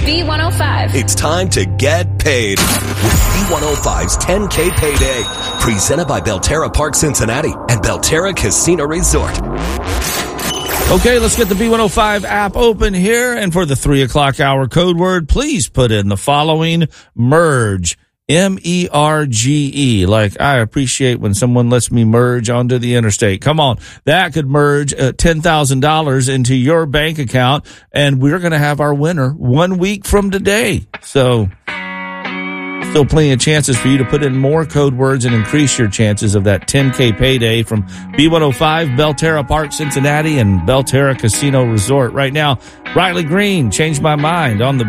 B105. It's time to get paid with B105's 10K Payday. Presented by Belterra Park Cincinnati and Belterra Casino Resort. Okay, let's get the B105 app open here. And for the 3 o'clock hour code word, please put in the following: merge. MERGE. Like, I appreciate when someone lets me merge onto the interstate. Come on. That could merge $10,000 into your bank account, and we're going to have our winner 1 week from today. So, still plenty of chances for you to put in more code words and increase your chances of that 10K payday from B105, Belterra Park, Cincinnati, and Belterra Casino Resort. Right now, Riley Green, Changed My Mind on the